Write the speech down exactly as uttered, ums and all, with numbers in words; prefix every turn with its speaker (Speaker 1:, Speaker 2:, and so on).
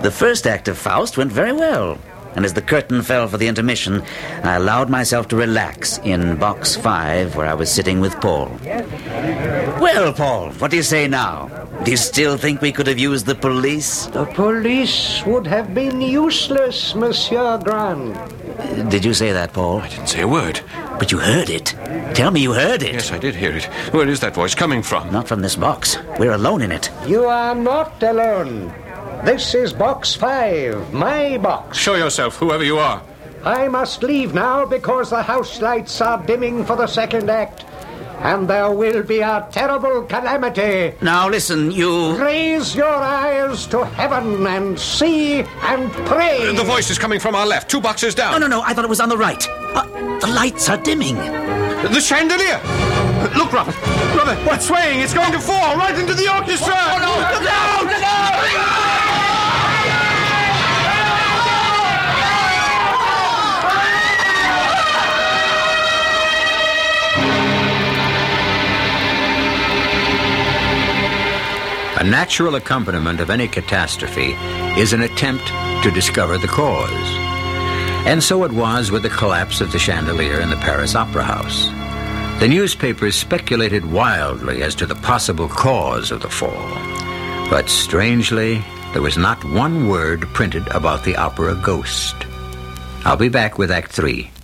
Speaker 1: The first act of Faust went very well, and as the curtain fell for the intermission, I allowed myself to relax in box five, where I was sitting with Paul. Well, Paul, what do you say now? Do you still think we could have used the police?
Speaker 2: The police would have been useless, Monsieur Grand.
Speaker 1: Did you say that, Paul?
Speaker 3: I didn't say a word.
Speaker 1: But you heard it. Tell me you heard it.
Speaker 3: Yes, I did hear it. Where is that voice coming from?
Speaker 1: Not from this box. We're alone in it.
Speaker 2: You are not alone. This is box five, my box.
Speaker 3: Show yourself, whoever you are.
Speaker 2: I must leave now because the house lights are dimming for the second act. And there will be a terrible calamity.
Speaker 1: Now listen, you...
Speaker 2: Raise your eyes to heaven and see and pray.
Speaker 3: The voice is coming from our left, two boxes down.
Speaker 1: No, no, no, I thought it was on the right. Uh, the lights are dimming.
Speaker 3: The chandelier! Look, Robert. Robert, what's swaying? It's going to fall right into the orchestra! Oh, no! Look out! Look out!
Speaker 4: A natural accompaniment of any catastrophe is an attempt to discover the cause. And so it was with the collapse of the chandelier in the Paris Opera House. The newspapers speculated wildly as to the possible cause of the fall. But strangely, there was not one word printed about the opera Ghost. I'll be back with Act Three